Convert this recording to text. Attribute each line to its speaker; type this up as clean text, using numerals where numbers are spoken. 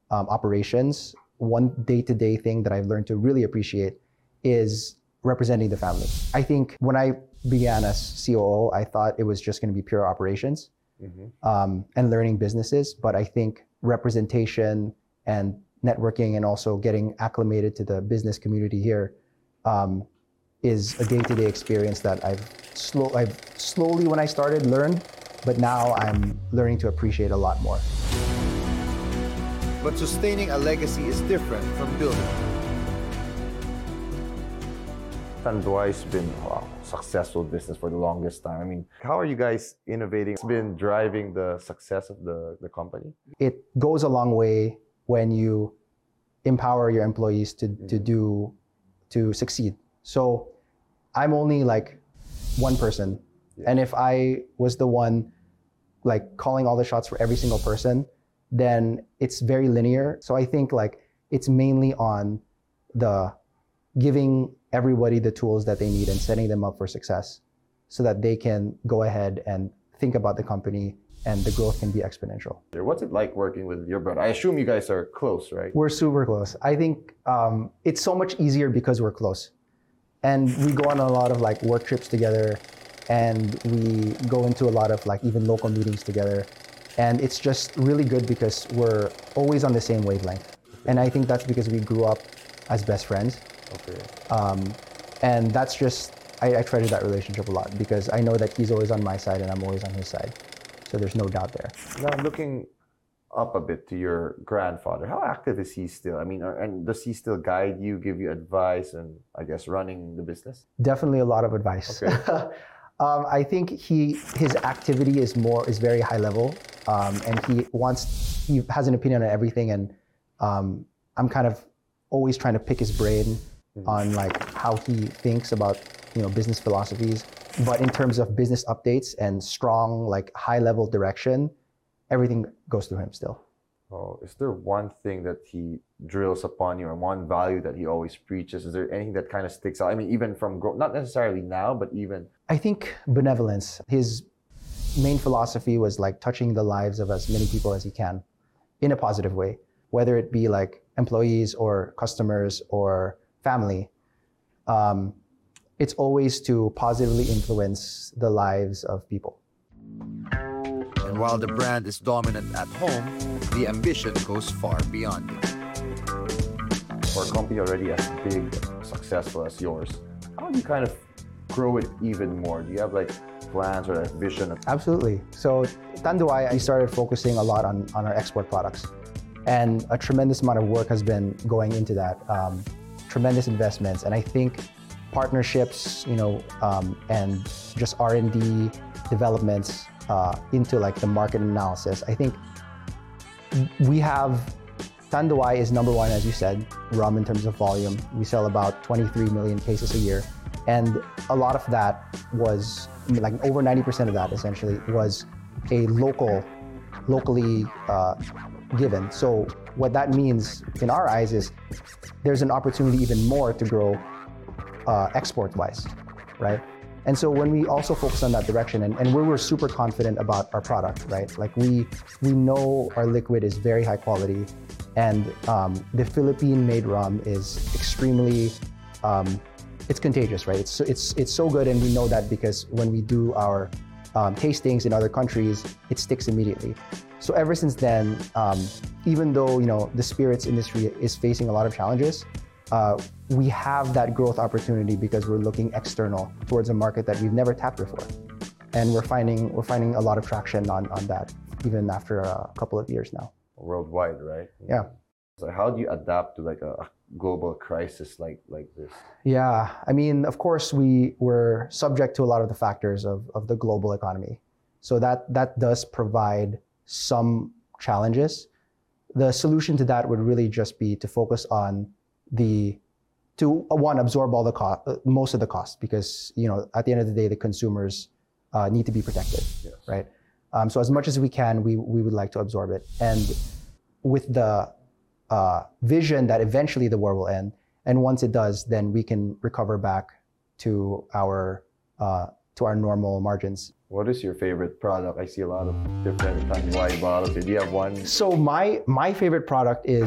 Speaker 1: operations, one day-to-day thing that I've learned to really appreciate is representing the family. I think when I began as COO, I thought it was just going to be pure operations and learning businesses. But I think representation and networking and also getting acclimated to the business community here is a day-to-day experience that I've slowly, when I started, learned, but now I'm learning to appreciate a lot more.
Speaker 2: But sustaining a legacy is different from building.
Speaker 3: Tanduay's been a successful business for the longest time. I mean, how are you guys innovating? It's been driving the success of the company?
Speaker 1: It goes a long way when you empower your employees to succeed. So I'm only like one person. And if I was the one like calling all the shots for every single person, then it's very linear. So I think like it's mainly on the giving everybody the tools that they need and setting them up for success so that they can go ahead and think about the company and the growth can be exponential.
Speaker 3: What's it like working with your brother? I assume you guys are close, right?
Speaker 1: We're super close. I think it's so much easier because we're close. And we go on a lot of like work trips together, and we go into a lot of like even local meetings together. And it's just really good because we're always on the same wavelength. And I think that's because we grew up as best friends.
Speaker 3: Okay.
Speaker 1: And that's just, I treasure that relationship a lot because I know that he's always on my side and I'm always on his side. So there's no doubt there.
Speaker 3: Now looking up a bit to your grandfather, how active is he still? I mean, and does he still guide you, give you advice, and I guess running the business?
Speaker 1: Definitely a lot of advice.
Speaker 3: Okay.
Speaker 1: I think his activity is very high level, and he has an opinion on everything, and I'm kind of always trying to pick his brain on like how he thinks about business philosophies. But in terms of business updates and strong like high level direction, everything goes through him still.
Speaker 3: Oh, is there one thing that he drills upon you, or one value that he always preaches? Is there anything that kind of sticks out? I mean, even from not necessarily now, but even...
Speaker 1: I think benevolence. His main philosophy was like touching the lives of as many people as he can in a positive way, whether it be like employees or customers or family. It's always to positively influence the lives of people.
Speaker 2: And while the brand is dominant at home, the ambition goes far beyond it.
Speaker 3: For a company already as big, successful as yours, how do you kind of grow it even more? Do you have like plans or a vision?
Speaker 1: Absolutely. So Tanduay, I started focusing a lot on our export products. And a tremendous amount of work has been going into that, tremendous investments. And I think partnerships, and just R&D developments into like the market analysis. I think Tanduay is number one, as you said, rum in terms of volume. We sell about 23 million cases a year. And a lot of that was, like over 90% of that essentially was a locally given. So what that means in our eyes is there's an opportunity even more to grow export-wise, right? And so when we also focus on that direction, and we're super confident about our product, right? Like we know our liquid is very high quality, and the Philippine-made rum is extremely, it's contagious, right? It's so good, and we know that because when we do our tastings in other countries, it sticks immediately. So ever since then, even though the spirits industry is facing a lot of challenges, we have that growth opportunity because we're looking external towards a market that we've never tapped before, and we're finding a lot of traction on that even after a couple of years now.
Speaker 3: Worldwide, right?
Speaker 1: Yeah.
Speaker 3: So how do you adapt to like a global crisis like this?
Speaker 1: Yeah, I mean, of course, we were subject to a lot of the factors of the global economy, so that does provide some challenges. The solution to that would really just be to focus on absorb all the cost, most of the costs, because at the end of the day, the consumers need to be protected,
Speaker 3: yes.
Speaker 1: Right? So as much as we can, we would like to absorb it, and with the vision that eventually the war will end, and once it does, then we can recover back to our normal margins.
Speaker 3: What is your favorite product? I see a lot of different Tanduay bottles. Do you have one?
Speaker 1: So my favorite product is